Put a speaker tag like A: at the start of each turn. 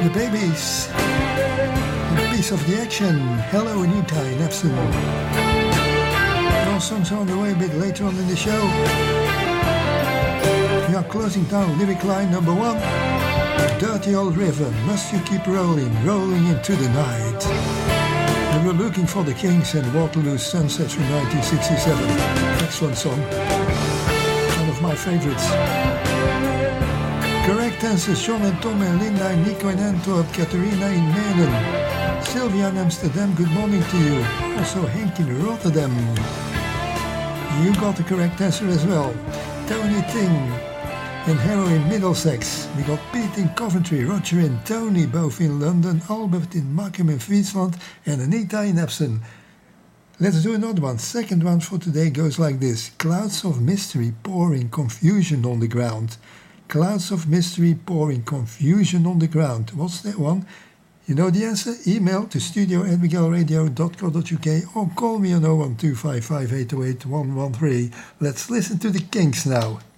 A: The Babies. A piece of the action. Hello, Anita in Epsom. More songs are on the way a bit later on in the show. We are closing down lyric line number 1. Dirty Old River, must you keep rolling, rolling into the night. We were looking for the Kings and Waterloo's Sunsets from 1967. Excellent song. One of my favorites. Correct answers: Sean and Tom and Linda and Nico and Antwerp, Catharina in Menen, Sylvia in Amsterdam, good morning to you. Also Henk in Rotterdam. You got the correct answer as well. Tony Ting and Harrow in Middlesex. We got Pete in Coventry, Roger and Tony both in London, Albert in Markham in Friesland and Anita in Epsom. Let's do another one. Second one for today goes like this. Clouds of mystery pouring confusion on the ground. Clouds of mystery pouring confusion on the ground. What's that one? You know the answer? Email to studio@miguelradio.co.uk or call me on 01255 808 113. Let's listen to the Kinks now.